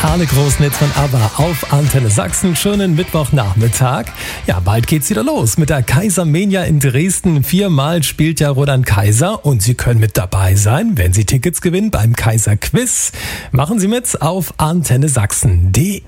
Arne Großnitz von ABBA auf Antenne Sachsen. Schönen Mittwochnachmittag. Ja, bald geht's wieder los mit der Kaisermania in Dresden. 4-mal spielt ja Roland Kaiser und Sie können mit dabei sein, wenn Sie Tickets gewinnen beim Kaiser Quiz. Machen Sie mit auf antennesachsen.de.